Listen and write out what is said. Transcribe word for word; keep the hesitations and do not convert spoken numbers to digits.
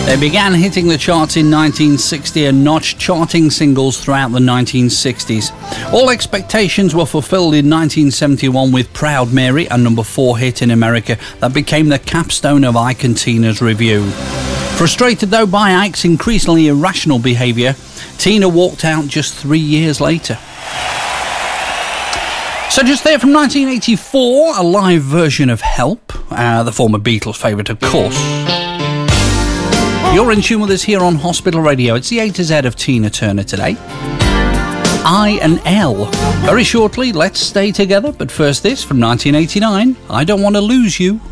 They began hitting the charts in nineteen sixty and notched charting singles throughout the nineteen sixties. All expectations were fulfilled in nineteen seventy-one with Proud Mary, a number four hit in America that became the capstone of Ike and Tina's review. Frustrated though by Ike's increasingly irrational behaviour, Tina walked out just three years later. So just there from nineteen eighty-four, a live version of Help, uh, the former Beatles favourite of course. You're in tune with us here on Hospital Radio. It's the A to Z of Tina Turner today. I and L. Very shortly, Let's Stay Together, but first this from nineteen eighty-nine, I Don't Want to Lose You.